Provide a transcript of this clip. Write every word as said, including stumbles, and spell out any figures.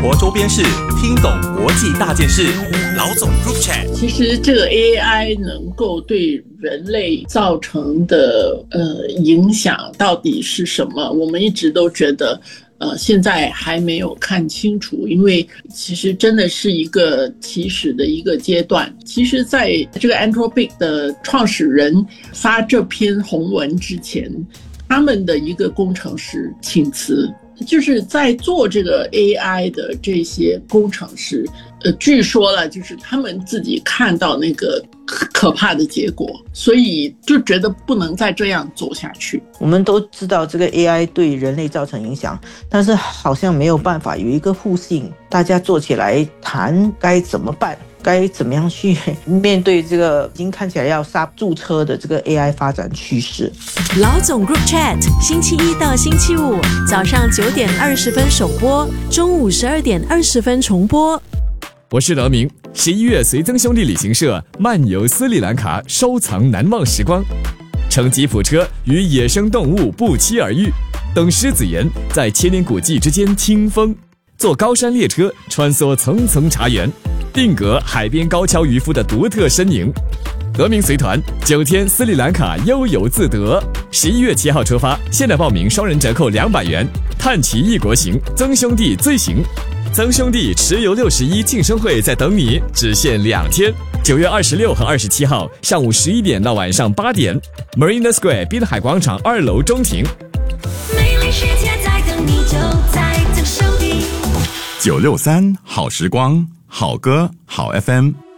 活周边事，听懂国际大件事。老总 Group Chat。 其实这个 A I 能够对人类造成的呃影响到底是什么？我们一直都觉得。呃，现在还没有看清楚，因为其实真的是一个起始的一个阶段。其实在这个 Anthropic 的创始人发这篇宏文之前，他们的一个工程师请辞，就是在做这个 A I 的这些工程师，呃，据说了，就是他们自己看到那个可怕的结果，所以就觉得不能再这样走下去。 我们都知道这个 A I 对人类造成影响，但是好像没有办法有一个互信，大家坐起来谈该怎么办，该怎么样去面对这个已经看起来要刹住车的这个 A I 发展趋势。 老总 Group Chat 星期一到星期五早上九点二十分首播，中午十二点二十分重播。 我是德明，十一月随曾兄弟旅行社漫游斯里兰卡，收藏难忘时光，乘吉普车与野生动物不期而遇，等狮子岩在千年古迹之间听风，坐高山列车穿梭层层茶园，定格海边高跷渔夫的独特身影。德明随团九天斯里兰卡悠游自得，十一月七号出发，现在报名双人折扣两百元，探奇异国行，曾兄弟最行。曾兄弟持游六十一庆生会在等你，只限两天，九月二十六和二十七号上午十一点到晚上八点 ，Marina Square 滨海广场二楼中庭。 美丽世界在等你，就在曾兄弟。 九六三好时光，好歌好 F M。